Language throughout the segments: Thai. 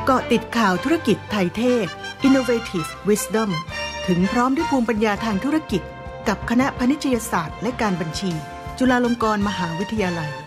เกาะติดข่าวธุรกิจไทยเทพ Innovative Wisdom ถึงพร้อมด้วยภูมิปัญญาทางธุรกิจกับคณะพาณิชยศาสตร์และการบัญชีจุฬาลงกรณ์มหาวิทยาลัย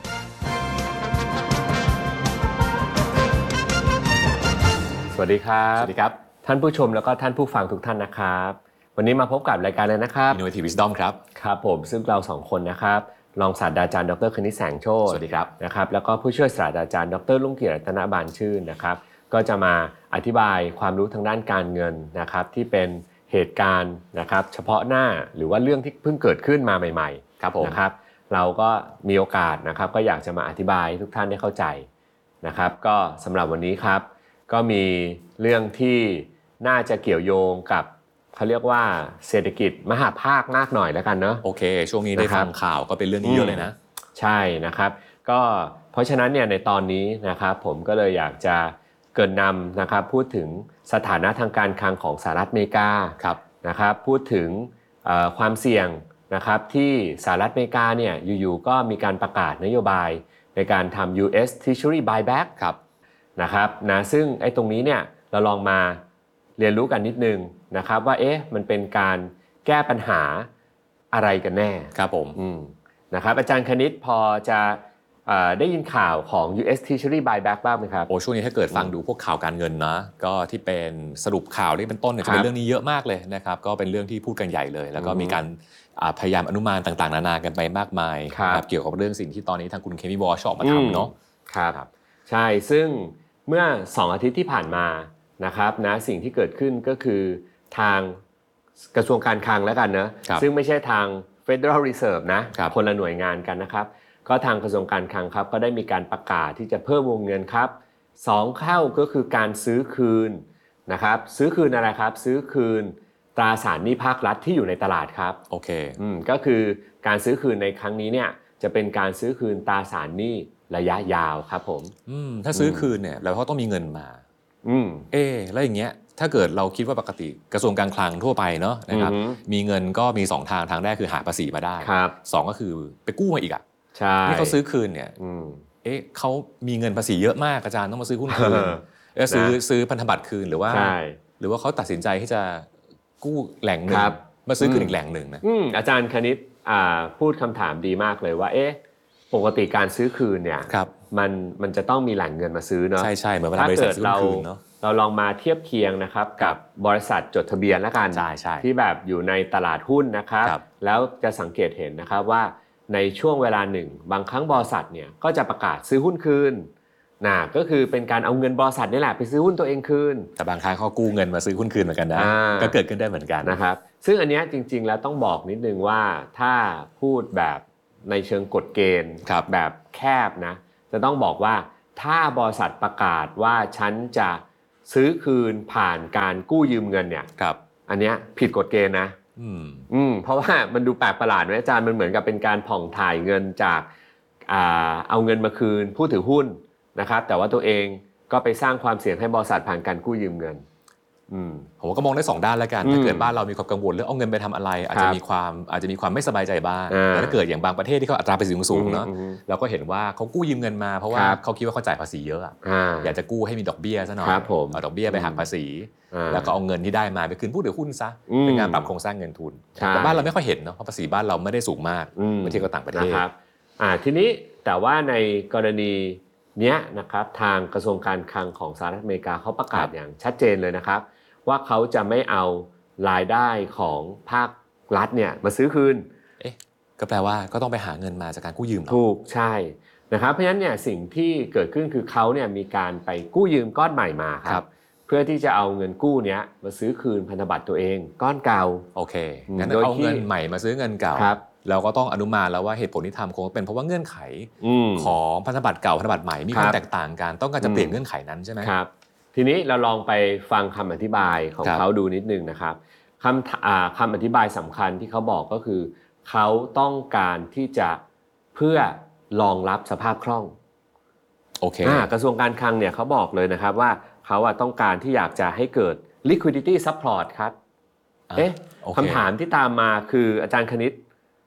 สวัสดีครับสวัสดีครับท่านผู้ชมแล้วก็ท่านผู้ฟังทุกท่านนะครับวันนี้มาพบกับรายการเลยนะครับ Innovative Wisdom ครับครับผมซึ่งเรา2คนนะครับรองศาสตราจารย์ดร.คณิตแสงโชติสวัสดีครับนะครับแล้วก็ผู้ช่วยศาสตราจารย์ดร.รุ่งเกียรติรัตนบานชื่นนะครับก็จะมาอธิบายความรู้ทางด้านการเงินนะครับที่เป็นเหตุการณ์นะครับเฉพาะหน้าหรือว่าเรื่องที่เพิ่งเกิดขึ้นมาใหม่ๆครับผมนะครับเราก็มีโอกาสนะครับก็อยากจะมาอธิบายให้ทุกท่านได้เข้าใจนะครับก็สำหรับวันนี้ครับก็มีเรื่องที่น่าจะเกี่ยวโยงกับเขาเรียกว่าเศรษฐกิจมหาภาคมากหน่อยแล้วกันเนาะโอเคช่วงนี้ได้ฟังข่าวก็เป็นเรื่องนี้เยอะเลยนะใช่นะครับก็เพราะฉะนั้นเนี่ยในตอนนี้นะครับผมก็เลยอยากจะเกริ่นนำนะครับพูดถึงสถานะทางการคลังของสหรัฐอเมริกานะครับพูดถึงความเสี่ยงนะครับที่สหรัฐอเมริกาเนี่ยอยู่ๆก็มีการประกาศนโยบายในการทำ US Treasury Buyback นะครับนะซึ่งไอ้ตรงนี้เนี่ยเราลองมาเรียนรู้กันนิดนึงนะครับว่ามันเป็นการแก้ปัญหาอะไรกันแน่ครับผมนะครับอาจารย์คณิตพอจะได้ยินข่าวของ US Treasury Buyback บ้างไหมครับช่วงนี้ถ้าเกิดฟังดูพวกข่าวการเงินนะก็ที่เป็นสรุปข่าวที่เป็นต้นเนี่ยจะเป็นเรื่องนี้เยอะมากเลยนะครับก็เป็นเรื่องที่พูดกันใหญ่เลยแล้วก็มีการพยายามอนุมานต่างๆนานากันไปมากมายเกี่ยวกับเรื่องสิ่งที่ตอนนี้ทางคุณเคมีวอชออกมาทำเนาะครับใช่ซึ่งเมื่อ2อาทิตย์ที่ผ่านมานะครับนะสิ่งที่เกิดขึ้นก็คือทางกระทรวงการคลังแล้วกันนะซึ่งไม่ใช่ทาง Federal Reserve นะคนละหน่วยงานกันนะครับก็ทางกระทรวงการคลังครับก็ได้มีการประกาศที่จะเพิ่มวงเงินครับ2เท่าก็คือการซื้อคืนนะครับซื้อคืนอะไรครับซื้อคืนตราสารหนี้ภาครัฐที่อยู่ในตลาดครับโอเคก็คือการซื้อคืนในครั้งนี้เนี่ยจะเป็นการซื้อคืนตราสารหนี้ระยะยาวครับผมถ้าซื้อคืนเนี่ยแล้วเขาต้องมีเงินมาแล้วอย่างเงี้ยถ้าเกิดเราคิดว่าปกติกระทรวงการคลังทั่วไปเนาะนะครับมีเงินก็มี2ทางแรกคือหาภาษีมาได้2ก็คือไปกู้มาอีกใช่ที่เขาซื้อคืนเนี่ยเขามีเงินภาษีเยอะมากอาจารย์ต้องมาซื้อหุ้นคืนซื้อพันธบัตรคืนหรือว่าเขาตัดสินใจที่จะกู้แหล่งหนึ่งมาซื้อคืนอีกแหล่งหนึ่งนะอาจารย์คณิตพูดคำถามดีมากเลยว่าปกติการซื้อคืนเนี่ยมันจะต้องมีแหล่งเงินมาซื้อเนาะใช่เหมือนเวลาบริษัทซื้อคืนเนาะเราลองมาเทียบเคียงนะครับกับบริษัทจดทะเบียนแล้วกันที่แบบอยู่ในตลาดหุ้นนะครับแล้วจะสังเกตเห็นนะครับว่าในช่วงเวลาหนึ่งบางครั้งบริษัทเนี่ยก็จะประกาศซื้อหุ้นคืนก็คือเป็นการเอาเงินบริษัทนี่แหละไปซื้อหุ้นตัวเองคืนแต่บางครั้งเขากู้เงินมาซื้อหุ้นคืนเหมือนกันนะก็เกิดขึ้นได้เหมือนกันนะครับซึ่งอันนี้จริงๆแล้วต้องบอกนิดนึงว่าถ้าพูดแบบในเชิงกฎเกณฑ์แบบแคบนะจะต้องบอกว่าถ้าบริษัทประกาศว่าฉันจะซื้อคืนผ่านการกู้ยืมเงินเนี่ยอันนี้ผิดกฎเกณฑ์นะเพราะว่ามันดูแปลกประหลาดไหมอาจารย์มันเหมือนกับเป็นการผ่องถ่ายเงินจากเอาเงินมาคืนผู้ถือหุ้นนะครับแต่ว่าตัวเองก็ไปสร้างความเสี่ยงให้บริษัทผ่านการกู้ยืมเงินผมก็มองได้2ด้านแล้วกันถ้าเกิดบ้านเรามีความกังวลเรื่องเอาเงินไปทำอะไรอาจจะมีความไม่สบายใจบ้างแต่ถ้าเกิดอย่างบางประเทศที่เขาอัตราภาษีสูงเนาะเราก็เห็นว่าเขากู้ยืมเงินมาเพราะว่าเขาคิดว่าเขาจ่ายภาษีเยอะอยากจะกู้ให้มีดอกเบี้ยซะหน่อยเอาดอกเบี้ยไปหักภาษีแล้วก็เอาเงินที่ได้มาไปคืนผู้ถือหุ้นซะเป็นการปรับโครงสร้างเงินทุนแต่บ้านเราไม่ค่อยเห็นเนาะเพราะภาษีบ้านเราไม่ได้สูงมากเมื่อเทียบกับต่างประเทศทีนี้แต่ว่าในกรณีเนี้ยนะครับทางกระทรวงการคลังของสหรัฐอเมริกาเขาประกาศอย่างชัดเจนเลยนะครับว่าเขาจะไม่เอารายได้ของภาครัฐเนี่ยมาซื้อคืนก็แปลว่าก็ต้องไปหาเงินมาจากการกู้ยืมถูกใช่นะครับเพราะฉะนั้นเนี่ยสิ่งที่เกิดขึ้นคือเขาเนี่ยมีการไปกู้ยืมก้อนใหม่มาครับเพื่อที่จะเอาเงินกู้เนี้ยมาซื้อคืนพันธบัตรตัวเองก้อนเก่าโอเคงั้นเอาเงินใหม่มาซื้อเงินเก่าเราก็ต้องอนุมานแล้วว่าเหตุผลที่ทำคงเป็นเพราะว่าเงื่อนไขของพันธบัตรเก่าพันธบัตรใหม่มีความแตกต่างกันต้องการจะเปลี่ยนเงื่อนไขนั้นใช่ไหมครับทีนี้เราลองไปฟังคำอธิบายของเขาดูนิดนึงนะครับคำอธิบายสำคัญที่เขาบอกก็คือเขาต้องการที่จะเพื่อรองรับสภาพคล่องโอเคกระทรวงการคลังเนี่ยเขาบอกเลยนะครับว่าเขาต้องการที่อยากจะให้เกิด liquidity support ครับคำถามที่ตามมาคืออาจารย์คณิต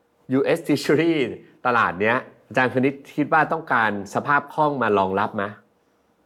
US Treasury ตลาดเนี้ยอาจารย์คณิตคิดว่าต้องการสภาพคล่องมารองรับไหม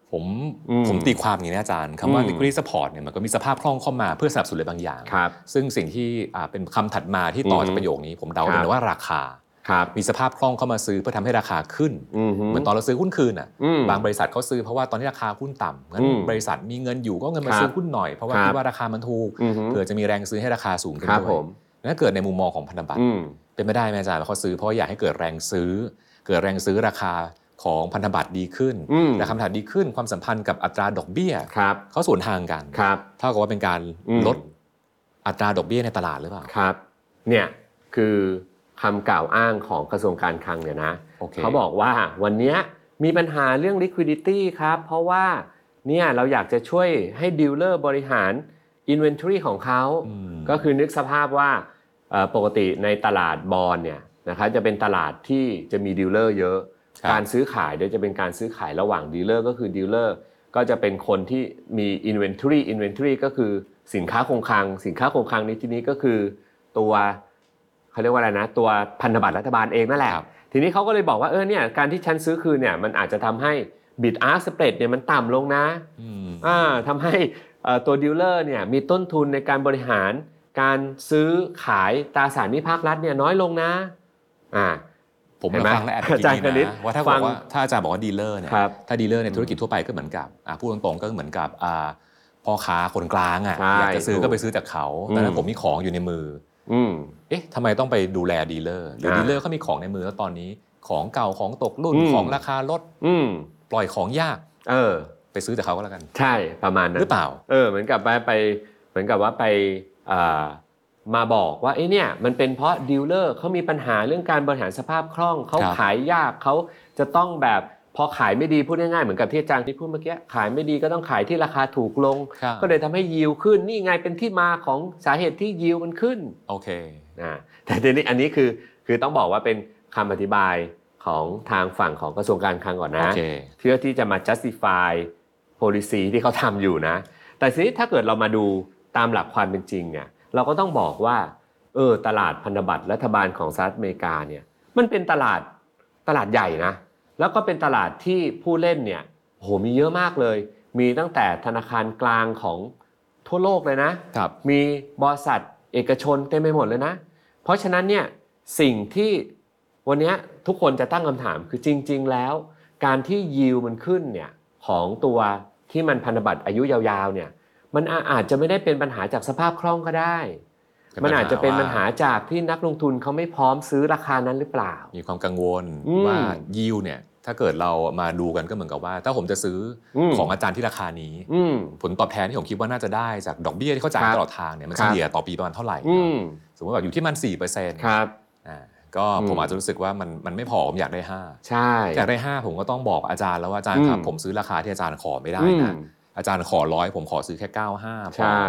ผมตีความอย่างนี้นะอาจารย์คำว่า liquidity support เนี่ยมันก็มีสภาพคล่องเข้ามาเพื่อสนับสนุนอะไรบางอย่างซึ่งสิ่งที่เป็นคำถัดมาที่ต่อจากประโยคนี้ผมเดาเป็นว่าราคามีสภาพคล่องเข้ามาซื้อเพื่อทำให้ราคาขึ้นเหมือนตอนเราซื้อหุ้นคืนอ่ะบางบริษัทเขาซื้อเพราะว่าตอนนี้ราคาหุ้นต่ำงั้นบริษัทมีเงินอยู่ก็เงินมาซื้อหุ้นหน่อยเพราะว่าคิดว่าราคามันถูกเผื่อจะมีแรงซื้อให้ราคาสูงขึ้นด้วยถ้าเกิดในมุมมองของพันธบัตรเป็นไม่ได้ไหมอาจารย์เขาซื้อเพราะอยากให้เกิดแรงซื้อราคาของพันธบัตรดีขึ้นราคาพันธบัตรดีขึ้นความสัมพันธ์กับอัตราดอกเบี้ยเขาสวนทางกันเท่ากับว่าเป็นการลดอัตราดอกเบี้ยในตลาดหรือเปล่าครับเนี่ยคือคำกล่าวอ้างของกระทรวงการคลังเนี่ยนะเขาบอกว่าวันนี้มีปัญหาเรื่อง liquidity ครับเพราะว่าเนี่ยเราอยากจะช่วยให้ดีลเลอร์บริหาร inventory ของเขาก็คือนึกสภาพว่าปกติในตลาดบอนด์เนี่ยนะครับจะเป็นตลาดที่จะมีดีลเลอร์เยอะการซื้อขายโดยจะเป็นการซื้อขายระหว่างดีลเลอร์ก็คือดีลเลอร์ก็จะเป็นคนที่มี inventory ก็คือสินค้าคงคลังในที่นี้ก็คือตัวเขาเรียกว่าอะไรนะตัวพันธบัตรรัฐบาลเองนั่นแหละทีนี้เขาก็เลยบอกว่าเนี่ยการที่ฉันซื้อคืนเนี่ยมันอาจจะทำให้ bid ask spread เนี่ยมันต่ำลงนะทำให้ตัวดีลเลอร์เนี่ยมีต้นทุนในการบริหารการซื้อขายตราสารหนี้ภาครัฐเนี่ยน้อยลงนะผมฟังแล้วแอบคิดนะว่าถ้าอาจารย์บอกว่าดีลเลอร์เนี่ยถ้าดีลเลอร์ในธุรกิจทั่วไปก็เหมือนกับพูดตรงๆก็เหมือนกับพ่อค้าคนกลางอยากจะซื้อก็ไปซื้อจากเขาแต่ถ้าผมมีของอยู่ในมือทำไมต้องไปดูแลดีลเลอร์หรือดีลเลอร์เขามีของในมือแล้วตอนนี้ของเก่าของตกรุ่นของราคาลดปล่อยของยากไปซื้อจากเขาก็แล้วกันใช่ประมาณนั้นหรือเปล่าเหมือนกับไปเหมือนกับว่าไปมาบอกว่าเนี่ยมันเป็นเพราะดีลเลอร์เขามีปัญหาเรื่องการบริหารสภาพคล่องเขาขายยากเขาจะต้องแบบพอขายไม่ดีพูดง่ายๆเหมือนกับที่อาจารย์ที่พูดเมื่อกี้ขายไม่ดีก็ต้องขายที่ราคาถูกลงก็เลยทำให้ยิวขึ้นนี่ไงเป็นที่มาของสาเหตุที่ยิวมันขึ้นโอเคแต่ทีนี้อันนี้คือต้องบอกว่าเป็นคำอธิบายของทางฝั่งของกระทรวงการคลังก่อนนะเพื่อที่จะมา justify policy ที่เขาทำอยู่นะแต่ทีนี้ถ้าเกิดเรามาดูตามหลักความเป็นจริงเนี่ยเราก็ต้องบอกว่าตลาดพันธบัตรรัฐบาลของสหรัฐอเมริกาเนี่ยมันเป็นตลาดใหญ่นะแล้วก็เป็นตลาดที่ผู้เล่นเนี่ยโหมีเยอะมากเลยมีตั้งแต่ธนาคารกลางของทั่วโลกเลยนะมีบริษัทเอกชนเต็มไปหมดเลยนะเพราะฉะนั้นเนี่ยสิ่งที่วันนี้ทุกคนจะตั้งคำถามคือจริงๆแล้วการที่ยิวมันขึ้นเนี่ยของตัวที่มันพันธบัตรอายุยาวๆเนี่ยมันอาจจะไม่ได้เป็นปัญหาจากสภาพคล่องก็ได้มันอาจจะเป็นปัญหาจากที่นักลงทุนเขาไม่พร้อมซื้อราคานั้นหรือเปล่ามีความกังวลว่ายิวเนี่ยถ้าเกิดเรามาดูกันก็เหมือนกับว่าถ้าผมจะซื้อของอาจารย์ที่ราคานี้ผลตอบแทนที่ผมคิดว่าน่าจะได้จากดอกเบี้ยที่เขาจ่ายตลอดทางเนี่ยมันเฉลี่ยต่อปีประมาณเท่าไหร่สมมติว่าอยู่ที่มัน 4% ครับก็ผมอาจจะรู้สึกว่ามันไม่พอผมอยากได้5 ใช่อยากได้5ผมก็ต้องบอกอาจารย์แล้วว่าอาจารย์ครับผมซื้อราคาที่อาจารย์ขอไม่ได้นะอาจารย์ขอ100ผมขอซื้อแค่95พอ